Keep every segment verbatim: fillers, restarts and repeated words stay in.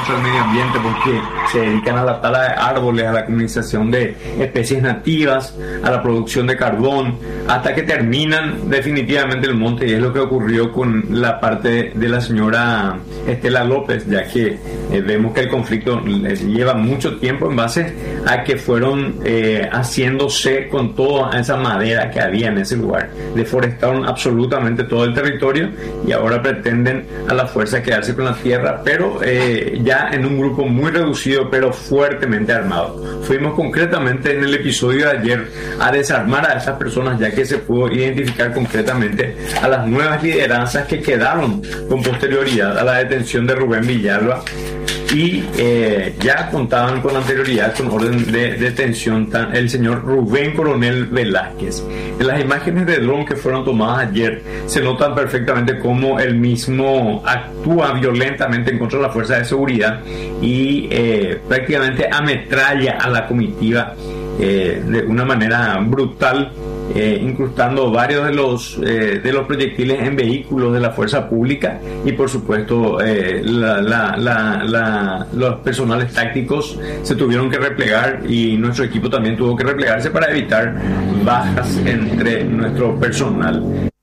contra el medio ambiente porque se dedican a la tala de árboles, a la colonización de especies nativas, a la producción de carbón, hasta que terminan definitivamente el monte, y es lo que ocurrió con la parte de la señora Estela López, ya que eh, vemos que el conflicto les lleva mucho tiempo en base a que fueron eh, haciéndose con toda esa madera que había en ese lugar. Deforestaron absolutamente todo el territorio y ahora pretenden a la fuerza quedarse con la tierra, pero eh, ya en un grupo muy reducido pero fuertemente armado. Fuimos concretamente en el episodio de ayer a desarmar a esas personas, ya que se pudo identificar concretamente a las nuevas lideranzas que quedaron con posterioridad a la detención de Rubén Villalba, y eh, ya contaban con anterioridad con orden de detención tan, el señor Rubén Coronel Velázquez. En las imágenes de dron que fueron tomadas ayer se notan perfectamente cómo él mismo actúa violentamente en contra de la fuerza de seguridad y eh, prácticamente ametralla a la comitiva eh, de una manera brutal, Eh, incrustando varios de los eh, de los proyectiles en vehículos de la fuerza pública, y por supuesto eh, la, la, la, la, los personales tácticos se tuvieron que replegar, y nuestro equipo también tuvo que replegarse para evitar bajas entre nuestro personal.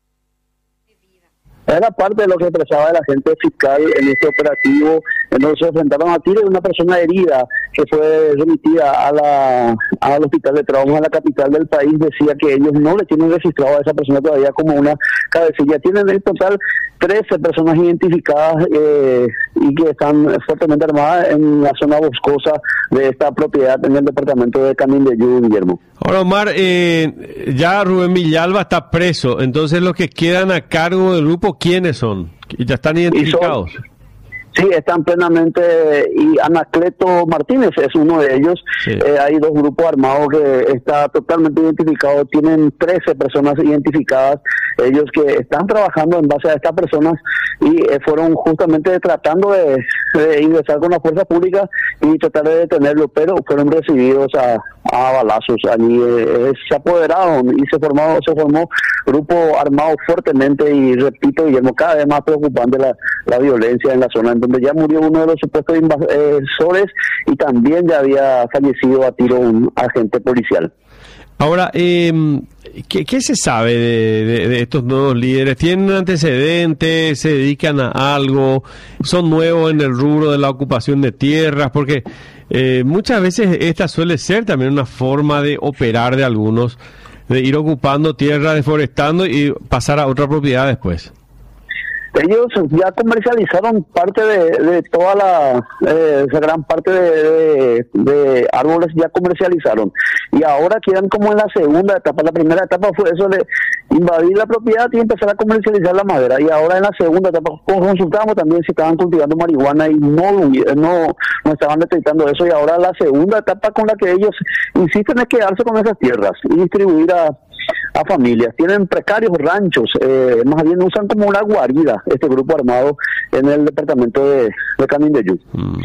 Era parte de lo que expresaba el agente fiscal en este operativo, en donde se enfrentaron a tiros de una persona herida que fue remitida a la, al hospital de trauma de la capital del país. Decía que ellos no le tienen registrado a esa persona todavía como una cabecilla. Tienen en total trece personas identificadas eh, y que están fuertemente armadas en la zona boscosa de esta propiedad en el departamento de Canindeyú, Guillermo. Ahora, Omar, eh, ya Rubén Villalba está preso, entonces los que quedan a cargo del grupo, ¿quiénes son? ¿Ya están identificados? Sí, están plenamente, y Anacleto Martínez es uno de ellos. Sí. Eh, hay dos grupos armados que está totalmente identificado, tienen trece personas identificadas, ellos que están trabajando en base a estas personas y eh, fueron justamente tratando de, de ingresar con la fuerza pública y tratar de detenerlo, pero fueron recibidos a, a balazos. Allí eh, se apoderaron y se formó, se formó grupo armado fuertemente, y repito, Guillermo, cada vez más preocupante la, la violencia en la zona, donde ya murió uno de los supuestos invasores y también ya había fallecido a tiro un agente policial. Ahora, eh, ¿qué, ¿qué se sabe de, de, de estos nuevos líderes? ¿Tienen antecedentes? ¿Se dedican a algo? ¿Son nuevos en el rubro de la ocupación de tierras? Porque eh, muchas veces esta suele ser también una forma de operar de algunos, de ir ocupando tierra, deforestando y pasar a otra propiedad después. Ellos ya comercializaron parte de, de toda la, eh, esa gran parte de, de, de árboles ya comercializaron, y ahora quedan como en la segunda etapa. La primera etapa fue eso de invadir la propiedad y empezar a comercializar la madera, y ahora en la segunda etapa consultamos también si estaban cultivando marihuana y no, no, no estaban detectando eso, y ahora la segunda etapa con la que ellos insisten es quedarse con esas tierras y distribuir a a familias. Tienen precarios ranchos, eh, más bien usan como una guarida este grupo armado en el departamento de, de Canindeyú. Mm.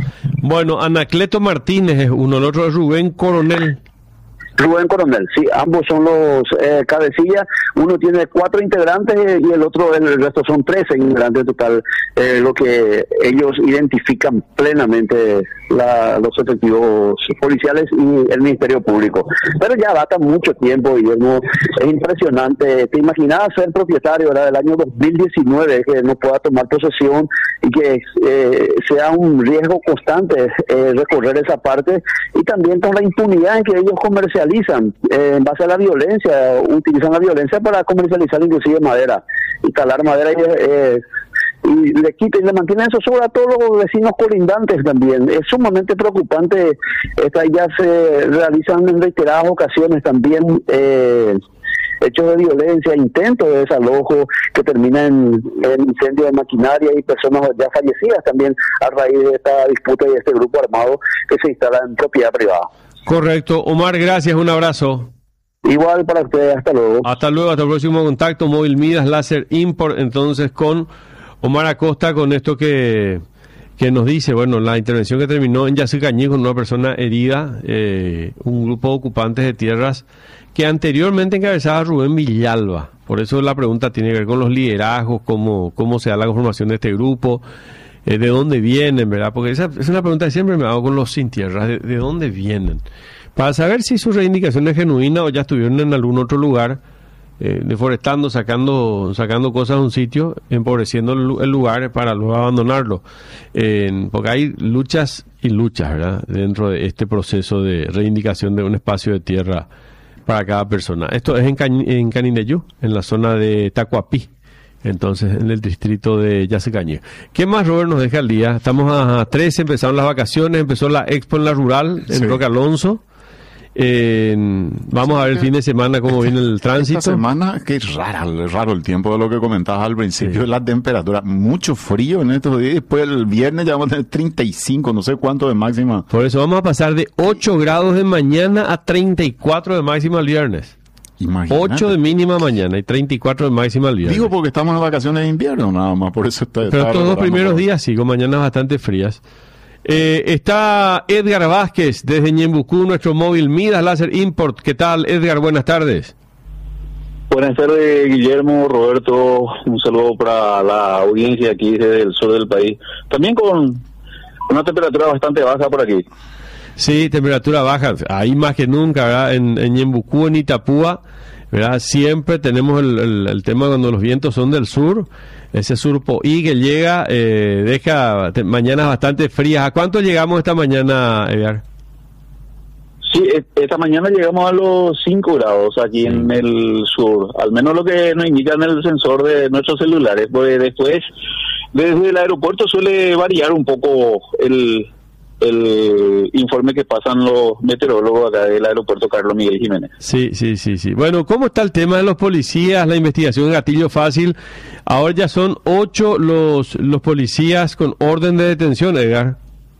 Bueno, Anacleto Martínez es uno, el otro es Rubén Coronel. Rubén Coronel, sí, ambos son los eh, cabecillas. Uno tiene cuatro integrantes y el otro, el resto son trece integrantes total, eh, lo que ellos identifican plenamente la, los efectivos policiales y el Ministerio Público. Pero ya data mucho tiempo, Guillermo, es impresionante. ¿Te imaginabas ser propietario, ¿verdad?, del año dos mil diecinueve, que no pueda tomar posesión y que eh, sea un riesgo constante eh, recorrer esa parte, y también con la impunidad en que ellos comercializan eh, en base a la violencia, utilizan la violencia para comercializar inclusive madera y talar madera, y, eh, y le quitan y le mantienen eso sobre a todos los vecinos colindantes también. Es sumamente preocupante. Esta ya se realizan en reiteradas ocasiones también eh, hechos de violencia, intentos de desalojo que terminan en, en incendio de maquinaria y personas ya fallecidas también a raíz de esta disputa y de este grupo armado que se instala en propiedad privada. Correcto. Omar, gracias, un abrazo. Igual para ustedes, hasta luego. Hasta luego, hasta el próximo contacto. Móvil Midas Láser Import, entonces con Omar Acosta, con esto que, que nos dice, bueno, la intervención que terminó en Yacycañí con una persona herida, eh, un grupo de ocupantes de tierras que anteriormente encabezaba Rubén Villalba. Por eso la pregunta tiene que ver con los liderazgos, cómo, cómo se da la conformación de este grupo. eh, de dónde vienen, ¿verdad? Porque esa es una pregunta que siempre me hago con los sin tierras, ¿de, de dónde vienen? Para saber si su reivindicación es genuina o ya estuvieron en algún otro lugar, eh, deforestando, sacando sacando cosas de un sitio, empobreciendo el, el lugar para luego abandonarlo. Eh, porque hay luchas y luchas, ¿verdad? Dentro de este proceso de reivindicación de un espacio de tierra para cada persona. Esto es en, Can, en Canindeyú, en la zona de Tacuapí, entonces en el distrito de Yacecañé. ¿Qué más, Robert, nos deja el día? Estamos a trece, empezaron las vacaciones, empezó la Expo en la Rural, en sí. Roque Alonso. Eh, vamos sí, a ver el fin de semana cómo esta, viene el tránsito. Esta semana, que es rara, raro el tiempo de lo que comentabas al principio, sí. La temperatura, mucho frío en estos días, después el viernes ya vamos a tener treinta y cinco, no sé cuánto de máxima. Por eso vamos a pasar de ocho grados de mañana a treinta y cuatro de máxima el viernes. Imagínate. ocho de mínima mañana y treinta y cuatro de máxima el viernes. Digo porque estamos en vacaciones de invierno nada más, por eso está. Pero estos dos primeros por... días sí, con mañanas bastante frías. Eh, está Edgar Vázquez desde Ñembucú, nuestro móvil Midas Láser Import. ¿Qué tal, Edgar? Buenas tardes. Buenas tardes, Guillermo, Roberto. Un saludo para la audiencia aquí desde el sur del país. También con una temperatura bastante baja por aquí. Sí, temperatura baja. Ahí más que nunca, ¿verdad? En, en Ñembucú, en Itapúa, ¿verdad? Siempre tenemos el, el, el tema cuando los vientos son del sur. Ese surpo y que llega, eh, deja te, mañanas bastante frías. ¿A cuánto llegamos esta mañana, Edgar? Sí, esta mañana llegamos a los cinco grados aquí sí. En el sur, al menos lo que nos indica en el sensor de nuestros celulares, pues después, desde el aeropuerto suele variar un poco el, el informe que pasan los meteorólogos acá del aeropuerto Carlos Miguel Jiménez. Sí, sí, sí, sí. Bueno, ¿cómo está el tema de los policías, la investigación gatillo fácil? Ahora ya son ocho los los policías con orden de detención, Edgar.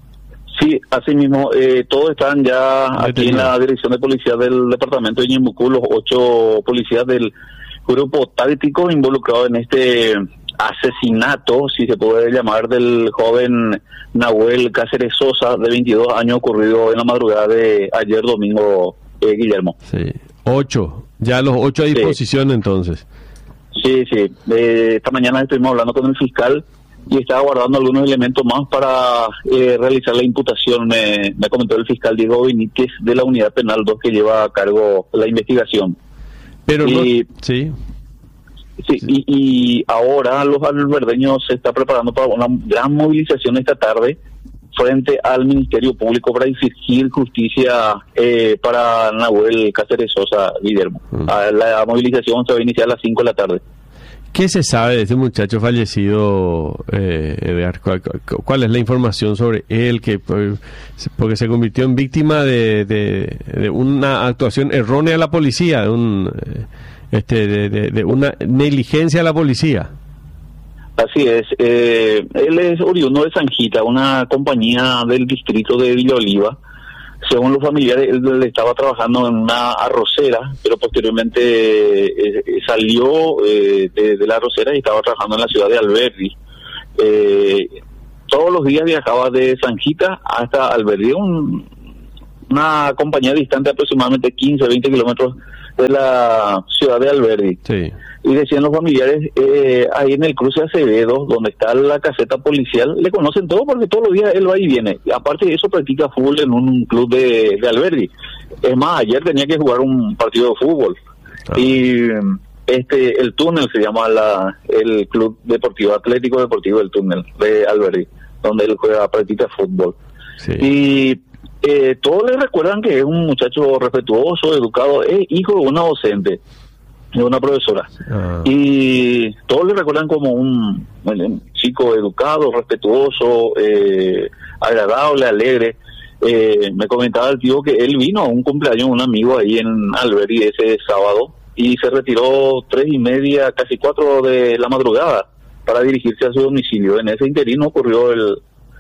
Sí, así mismo, eh, todos están ya Detenido. Aquí en la dirección de policía del departamento de Ñembucú, los ocho policías del grupo táctico involucrado en este asesinato, si se puede llamar, del joven Nahuel Cáceres Sosa, de veintidós años, ocurrido en la madrugada de ayer domingo, eh, Guillermo. Sí, ocho, ya los ocho a disposición sí. Entonces. Sí, sí, eh, esta mañana estuvimos hablando con el fiscal y estaba guardando algunos elementos más para eh, realizar la imputación, me, me comentó el fiscal Diego Benítez de la Unidad Penal dos que lleva a cargo la investigación. Pero y, no, sí. Sí, y, y ahora los alberdeños se está preparando para una gran movilización esta tarde frente al Ministerio Público para exigir justicia eh, para Nahuel Cáceres Sosa, Guillermo. Mm. La movilización se va a iniciar a las cinco de la tarde. ¿Qué se sabe de este muchacho fallecido, eh, Edgar? ¿Cuál, ¿Cuál es la información sobre él? Que porque se convirtió en víctima de, de, de una actuación errónea de la policía, de, un, este, de, de, de una negligencia de la policía. Así es, eh, él es oriundo de Sanjita, una compañía del distrito de Villa Oliva. Según los familiares, él estaba trabajando en una arrocera, pero posteriormente eh, salió eh, de, de la arrocera y estaba trabajando en la ciudad de Alberdi. Eh, todos los días viajaba de Sanjita hasta Alberdi, un, una compañía distante aproximadamente quince a veinte kilómetros de la ciudad de Alberdi. Sí. Y decían los familiares, eh, ahí en el cruce Acevedo, donde está la caseta policial, le conocen todo porque todos los días él va y viene. Aparte de eso, practica fútbol en un club de, de Alberdi. Es más, ayer tenía que jugar un partido de fútbol. Ah. Y este el Túnel se llama la el Club Deportivo Atlético Deportivo del Túnel de Alberdi, donde él juega, practica fútbol. Sí. Y eh, todos le recuerdan que es un muchacho respetuoso, educado, es hijo de una docente, de una profesora. Ah. Y todos le recuerdan como un, un chico educado, respetuoso, eh, agradable, alegre. Eh, me comentaba el tío que él vino a un cumpleaños de un amigo ahí en Alberdi ese sábado y se retiró tres y media, casi cuatro de la madrugada para dirigirse a su domicilio. En ese interino ocurrió el,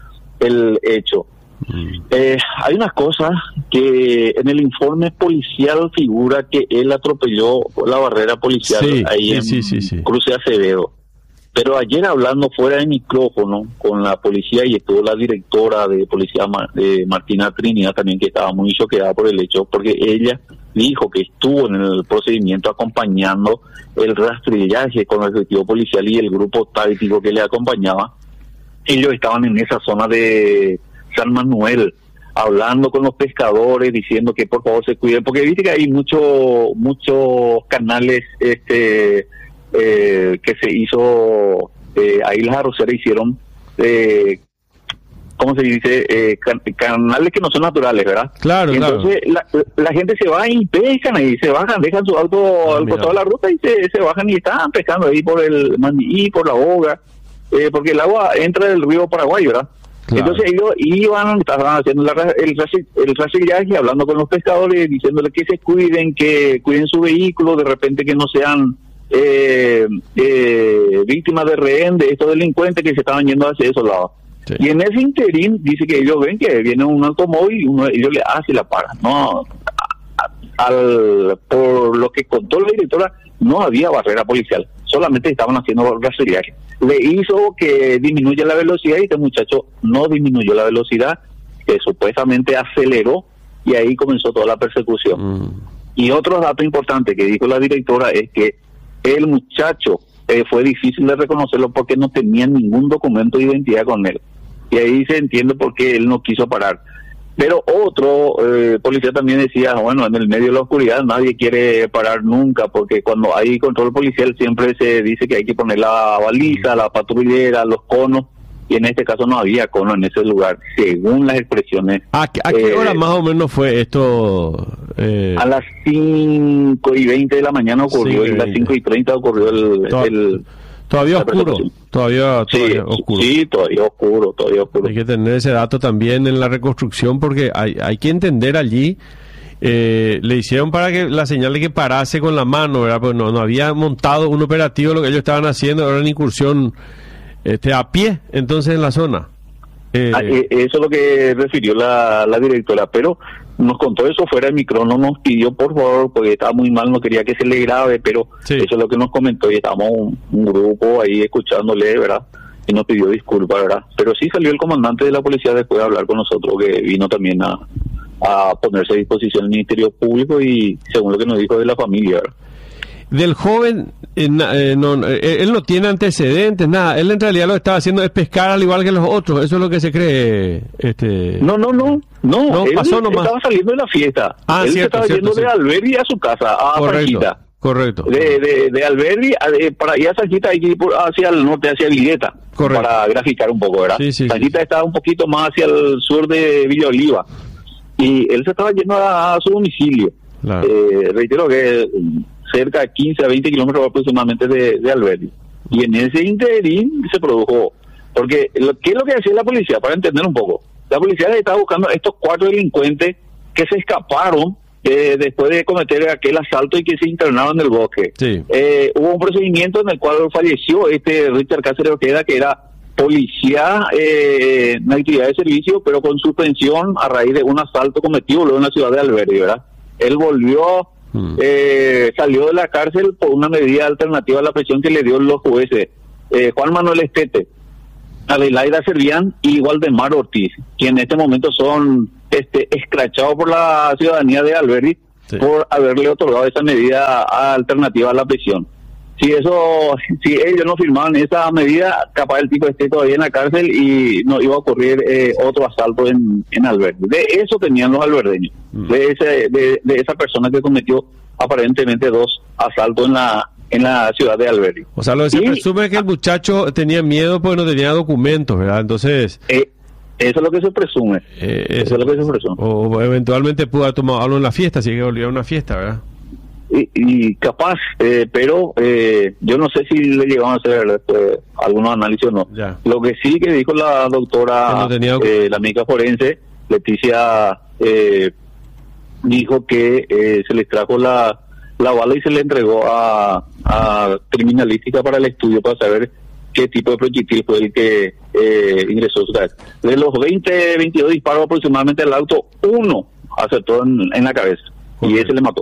el hecho. Eh, hay unas cosas que en el informe policial figura que él atropelló la barrera policial sí, ahí sí, en sí, sí, sí. Cruce Acevedo. Pero ayer hablando fuera de micrófono con la policía y estuvo la directora de policía eh, Martina Trinidad también, que estaba muy choqueada por el hecho, porque ella dijo que estuvo en el procedimiento acompañando el rastrillaje con el efectivo policial y el grupo táctico que le acompañaba. ellos estaban en esa zona de San Manuel, hablando con los pescadores, diciendo que por favor se cuiden, porque viste que hay muchos muchos canales este eh, que se hizo, eh, ahí las arroceras hicieron, eh, ¿cómo se dice? Eh, can- canales que no son naturales, ¿verdad? Claro, y entonces claro. la, la gente se va y pescan ahí, se bajan, dejan su auto Ah, al mira. costado de la ruta y se, se bajan y están pescando ahí por el Mandií, por la Boga, eh, porque el agua entra del río Paraguay, ¿verdad? Claro. Entonces ellos iban, estaban haciendo la, el, raci- el rastrillaje, hablando con los pescadores, diciéndoles que se cuiden, que cuiden su vehículo, de repente que no sean eh, eh, víctimas de rehén de estos delincuentes que se estaban yendo hacia esos lados. Sí. Y en ese interín dice que ellos ven que viene un automóvil y uno de ellos le hace la para. No, a- al, por lo que contó la directora, no había barrera policial, solamente estaban haciendo rastrillaje. Le hizo que disminuya la velocidad y este muchacho no disminuyó la velocidad, que supuestamente aceleró y ahí comenzó toda la persecución. Mm. Y otro dato importante que dijo la directora es que el muchacho eh, fue difícil de reconocerlo porque no tenía ningún documento de identidad con él. Y ahí se entiende por qué él no quiso parar. Pero otro eh, policía también decía, bueno, en el medio de la oscuridad nadie quiere parar nunca, porque cuando hay control policial siempre se dice que hay que poner la baliza, la patrullera, los conos, y en este caso no había cono en ese lugar, según las expresiones. ¿A, qué- a qué eh, hora más o menos fue esto? Eh, A las cinco y veinte de la mañana ocurrió, cinco y y a las veinte. cinco y treinta ocurrió el... To- el todavía la oscuro, persecución. todavía, sí, todavía oscuro. sí, todavía oscuro, todavía oscuro. Hay que tener ese dato también en la reconstrucción porque hay, hay que entender allí, eh, le hicieron para que la señal de que parase con la mano, ¿verdad? Pues no, no había montado un operativo, lo que ellos estaban haciendo era una incursión este, a pie, entonces en la zona. Eh, Ah, eh, eso es lo que refirió la, la directora, pero nos contó eso fuera del micrófono, nos pidió por favor, porque estaba muy mal, no quería que se le grabe, pero Sí. eso es lo que nos comentó y estábamos un, un grupo ahí escuchándole, ¿verdad? Y nos pidió disculpas, ¿verdad? Pero sí salió el comandante de la policía después de hablar con nosotros, que vino también a, a ponerse a disposición del Ministerio Público y según lo que nos dijo de la familia, ¿verdad? Del joven, eh, na- eh, no, eh, él no tiene antecedentes, nada. Él en realidad lo que estaba haciendo es pescar al igual que los otros. Eso es lo que se cree. Este... No, no, no, no, No, él pasó nomás. estaba saliendo de la fiesta. Ah, él cierto, se estaba cierto, yendo cierto. de Alberdi a su casa, a Correcto, Sanchita. correcto. De, de, de Alberdi a, de- para ir a Sanchita hay que ir por- hacia el norte, hacia Villeta. Correcto. Para graficar un poco, ¿verdad? Sí, sí, Sanchita sí. está un poquito más hacia el sur de Villa Oliva. Y él se estaba yendo a, a su domicilio. Claro. Eh, reitero que mm, cerca de quince a veinte kilómetros aproximadamente de, de Alberdi. Y en ese interín se produjo, porque lo, ¿qué es lo que decía la policía? Para entender un poco, la policía estaba buscando a estos cuatro delincuentes que se escaparon eh, después de cometer aquel asalto y que se internaron en el bosque. Sí. Eh, hubo un procedimiento en el cual falleció este Richard Cáceres Ojeda, que era policía eh, en actividad de servicio, pero con suspensión a raíz de un asalto cometido luego en la ciudad de Alberdi, ¿verdad? Él volvió, Mm. eh, salió de la cárcel por una medida alternativa a la presión que le dio los jueces. Eh, Juan Manuel Estete, Adelaida Servián y Waldemar Ortiz, que en este momento son este escrachados por la ciudadanía de Alberdi Sí. por haberle otorgado esa medida alternativa a la prisión. Si eso, si ellos no firmaban esa medida, capaz el tipo esté todavía en la cárcel y no iba a ocurrir eh, otro asalto en, en Alberdi. De eso tenían los alberdeños, Mm. de ese, de, de esa persona que cometió aparentemente dos asaltos en la en la ciudad de Alberdi. O sea, lo que se Y- presume es que el muchacho tenía miedo porque no tenía documentos, ¿verdad? Entonces, Eh, eso es lo que se presume. eh, Eso es lo que se presume. o, o eventualmente pudo haber tomado algo en la fiesta, así que volvió a una fiesta, ¿verdad? Y, y capaz, eh, pero eh, yo no sé si le llegaron a hacer después algunos análisis o no. Ya. Lo que sí que dijo la Que doctora, no tenía- eh, la médica forense, Leticia, eh, dijo que eh, se le trajo la, la bala y se le entregó a, a criminalística para el estudio para saber qué tipo de proyectil fue el que eh, ingresó a su cabeza. De los veinte, veintidós disparos aproximadamente del auto, uno acertó en, en la cabeza y Correcto. ese le mató.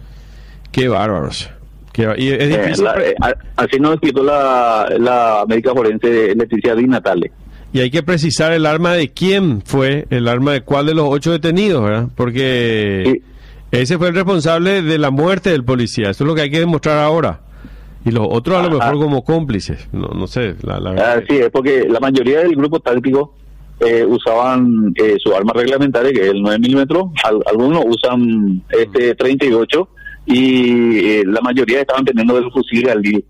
Qué bárbaros. Qué bar- y es Eh, difícil. la- pre- eh, a- así nos explicó la, la médica forense Leticia Di Natale. Y hay que precisar el arma de quién fue, el arma de cuál de los ocho detenidos, ¿verdad? Porque Sí. ese fue el responsable de la muerte del policía. Eso es lo que hay que demostrar ahora. Y los otros a lo Ajá. mejor como cómplices, no, no sé, la, la verdad. Así es, porque la mayoría del grupo táctico eh, usaban eh, su arma reglamentaria, que es el nueve milímetros, Al, algunos usan este treinta y ocho, y eh, la mayoría estaban teniendo del fusil Galil.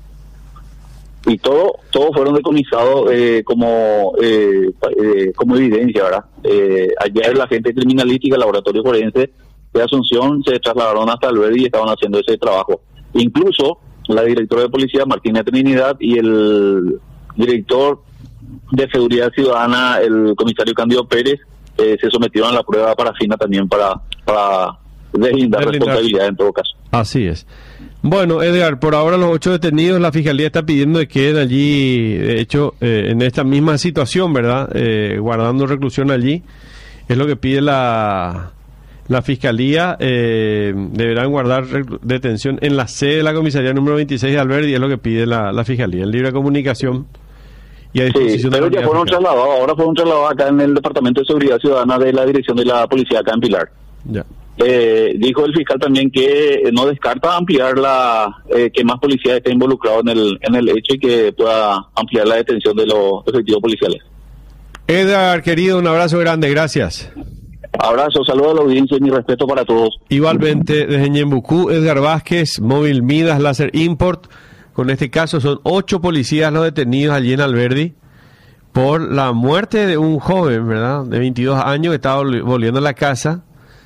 Y todo, todos fueron decomisados eh, como eh, eh, como evidencia, ¿verdad? Eh, ayer la gente criminalística, el laboratorio forense de Asunción, se trasladaron hasta Alberdi y estaban haciendo ese trabajo. Incluso la directora de policía, Martina Trinidad, y el director de seguridad ciudadana, el comisario Cándido Pérez, eh, se sometieron a la prueba parafina también para, para deslindar responsabilidad en todo caso. Así es. Bueno, Edgar, por ahora los ocho detenidos, la Fiscalía está pidiendo que queden allí, de hecho, eh, en esta misma situación, ¿verdad? Eh, guardando reclusión allí. Es lo que pide la, la Fiscalía. Eh, deberán guardar detención en la sede de la comisaría número veintiséis de Alberdi, es lo que pide la, la Fiscalía, en libre comunicación y a disposición Sí, pero de la ya fueron fiscal. trasladados, ahora fueron trasladados acá en el Departamento de Seguridad Ciudadana de la Dirección de la Policía acá en Pilar. Ya. Eh, dijo el fiscal también que no descarta ampliar la eh, que más policías estén involucrados en el en el hecho y que pueda ampliar la detención de los efectivos policiales. Edgar, querido, un abrazo grande, gracias. Abrazo, saludo a la audiencia y mi respeto para todos. Igualmente, desde Ñembucú, Edgar Vázquez, Móvil Midas, Láser Import. Con este caso son ocho policías los detenidos allí en Alberdi por la muerte de un joven, ¿verdad? De veintidós años que estaba vol- volviendo a la casa.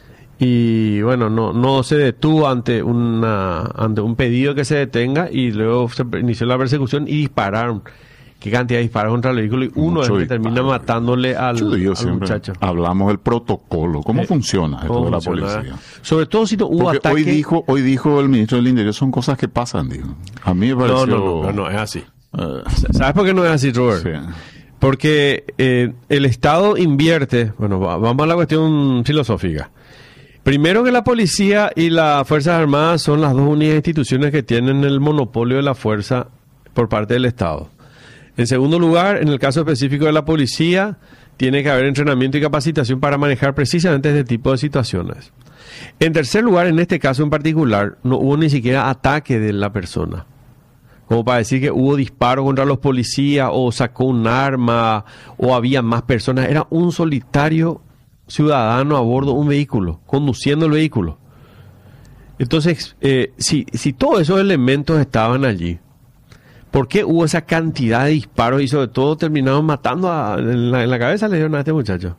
Y bueno, no no se detuvo ante una ante un pedido que se detenga y luego se inició la persecución y dispararon. Qué cantidad de disparos contra el vehículo y uno Mucho es el que termina disparo. matándole al, Yo digo al siempre, muchacho. hablamos del protocolo. ¿Cómo Eh, funciona esto ¿Cómo de la funciona? policía? Sobre todo si no hubo Porque ataque. hoy dijo, hoy dijo el ministro del Interior, son cosas que pasan, digo. A mí me no, pareció... no, no, no, no, es así. eh, ¿Sabes por qué no es así, Robert? sí. Porque eh, el Estado invierte, bueno, va- vamos a la cuestión filosófica. Primero que la policía y las Fuerzas Armadas son las dos únicas instituciones que tienen el monopolio de la fuerza por parte del Estado. En segundo lugar, en el caso específico de la policía, tiene que haber entrenamiento y capacitación para manejar precisamente este tipo de situaciones. En tercer lugar, en este caso en particular, no hubo ni siquiera ataque de la persona. Como para decir que hubo disparo contra los policías o sacó un arma o había más personas. Era un solitario ciudadano a bordo de un vehículo, conduciendo el vehículo. Entonces, eh, si, si todos esos elementos estaban allí, ¿por qué hubo esa cantidad de disparos y sobre todo terminaron matando a, en, la, en la cabeza le dieron a este muchacho?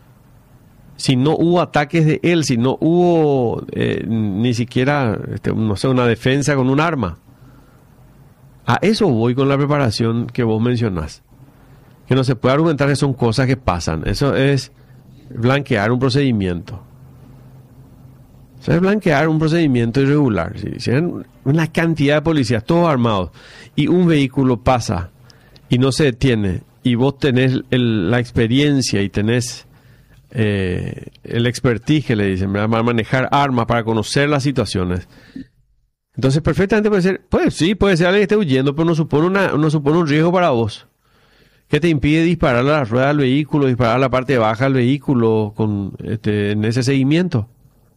Si no hubo ataques de él, si no hubo eh, ni siquiera, este, no sé, una defensa con un arma. A eso voy con la preparación que vos mencionás. Que no se puede argumentar que son cosas que pasan. Eso es blanquear un procedimiento. Eso es blanquear un procedimiento irregular. Si hicieran una cantidad de policías, todos armados, y un vehículo pasa y no se detiene, y vos tenés el, la experiencia y tenés eh, el expertise que le dicen, ¿verdad? Para manejar armas, para conocer las situaciones. Entonces, perfectamente puede ser, pues sí, puede ser alguien que esté huyendo, pero no supone, una, no supone un riesgo para vos. ¿Qué te impide disparar a la rueda del vehículo, disparar a la parte baja del vehículo con este, en ese seguimiento?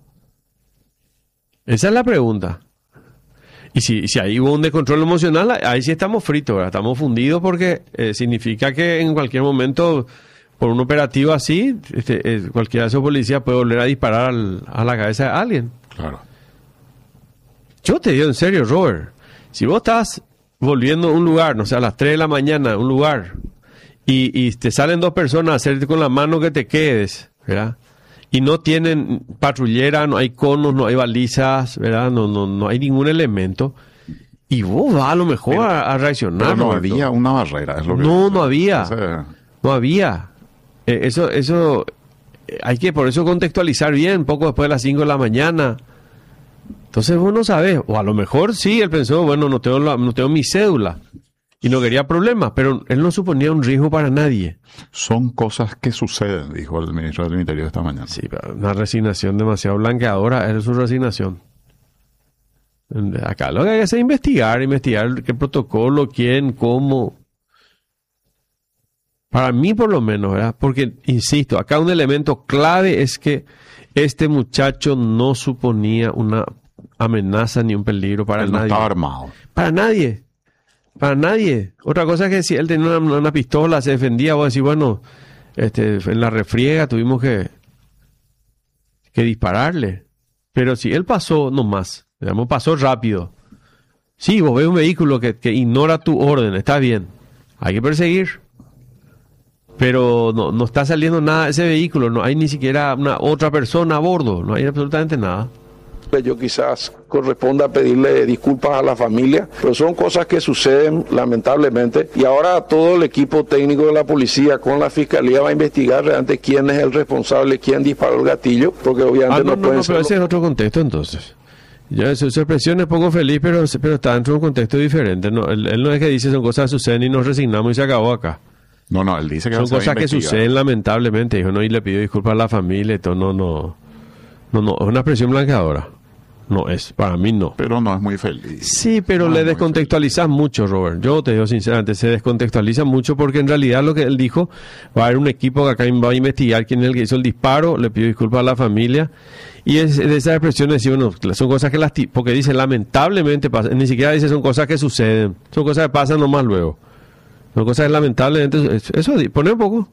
Esa es la pregunta. Y si, si ahí hubo un descontrol emocional, ahí sí estamos fritos, ¿verdad? Estamos fundidos porque eh, significa que en cualquier momento, por un operativo así, este, eh, cualquiera de esos policías puede volver a disparar al, a la cabeza de alguien. Claro. Yo te digo en serio, Robert, si vos estás volviendo a un lugar, no sé, a las tres de la mañana, un lugar, y, y te salen dos personas a hacerte con la mano que te quedes, ¿verdad? Y no tienen patrullera, no hay conos, no hay balizas, ¿verdad? No, no, no hay ningún elemento. Y vos vas a lo mejor Pero- a, a reaccionar. Pero no Roberto. había una barrera, es lo que... No, no había. O sea, No había. Eh, eso, eso, eh, hay que por eso contextualizar bien, poco después de las cinco de la mañana. Entonces vos no sabés, o a lo mejor sí, él pensó, bueno, no tengo, la, no tengo mi cédula y no quería problemas, pero él no suponía un riesgo para nadie. son cosas que suceden, dijo el ministro del Interior esta mañana. Sí, pero una resignación demasiado blanqueadora, es su resignación. Acá lo que hay que hacer es investigar, investigar qué protocolo, quién, cómo. Para mí por lo menos, ¿verdad? Porque, insisto, acá un elemento clave es que este muchacho no suponía una amenaza ni un peligro para Él nadie. no estaba armado. Para nadie. Para nadie. Otra cosa es que si él tenía una, una pistola, se defendía, vos decís, bueno, este, en la refriega tuvimos que, que dispararle. Pero si él pasó nomás, digamos, pasó rápido. Sí, vos ves un vehículo que, que ignora tu orden, está bien. Hay que perseguir. Pero no, no está saliendo nada de ese vehículo, no hay ni siquiera una otra persona a bordo, no hay absolutamente nada. Yo quizás corresponda pedirle disculpas a la familia, pero son cosas que suceden lamentablemente, y ahora todo el equipo técnico de la policía con la fiscalía va a investigar realmente quién es el responsable, quién disparó el gatillo, porque obviamente ah, no, no, no pueden no, ser... pero ese es otro contexto entonces. Yo su, su expresión es poco feliz, pero, pero está dentro de un contexto diferente. No, él, él no es que dice son cosas que suceden y nos resignamos y se acabó acá. No, no, él dice que son se va a cosas que investigar. suceden lamentablemente, dijo, no, y le pido disculpas a la familia y todo, no, no, no, no, es una expresión blanqueadora. No es, para mí no. Pero no es muy feliz. Sí, pero no le descontextualizas mucho, Robert. Yo te digo sinceramente, se descontextualiza mucho porque en realidad lo que él dijo, va a haber un equipo que acá va a investigar quién es el que hizo el disparo, le pido disculpas a la familia. Y es, de esas expresiones, sí, bueno, son cosas que las... Porque dice, lamentablemente pasa, ni siquiera dice son cosas que suceden, son cosas que pasan nomás luego. Son cosas que lamentablemente... Eso, eso pone un poco...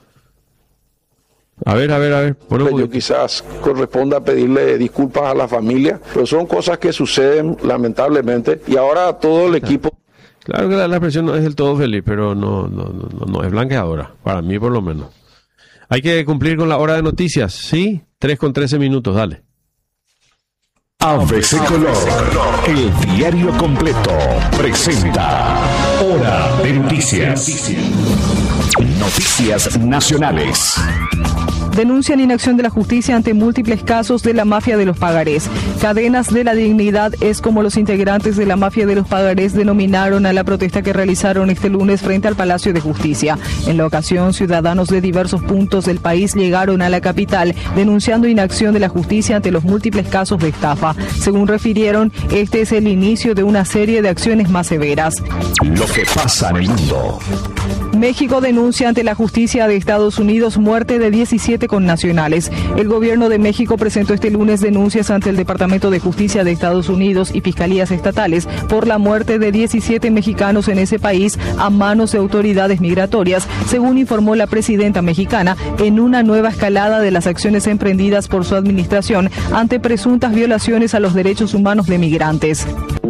A ver, a ver, a ver. Yo quizás corresponda pedirle disculpas a la familia, pero son cosas que suceden lamentablemente, y ahora todo el equipo... Claro que la, la expresión no es del todo feliz, pero no, no, no, no es blanqueadora, para mí por lo menos. Hay que cumplir con la hora de noticias, ¿sí? tres con trece minutos, dale. A B C Color, el diario completo, presenta Hora de Noticias. Noticias nacionales. Denuncian inacción de la justicia ante múltiples casos de la mafia de los pagarés. Cadenas de la dignidad es como los integrantes de la mafia de los pagarés denominaron a la protesta que realizaron este lunes frente al Palacio de Justicia. En la ocasión, ciudadanos de diversos puntos del país llegaron a la capital denunciando inacción de la justicia ante los múltiples casos de estafa. Según refirieron, este es el inicio de una serie de acciones más severas. Lo que pasa en el mundo. México denuncia ante la justicia de Estados Unidos muerte de diecisiete connacionales. El gobierno de México presentó este lunes denuncias ante el Departamento de Justicia de Estados Unidos y fiscalías estatales por la muerte de diecisiete mexicanos en ese país a manos de autoridades migratorias, según informó la presidenta mexicana, en una nueva escalada de las acciones emprendidas por su administración ante presuntas violaciones a los derechos humanos de migrantes.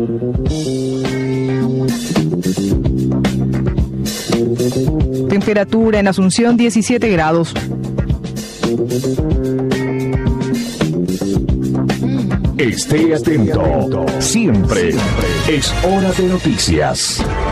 Temperatura en Asunción diecisiete grados. Esté atento. Siempre es hora de noticias.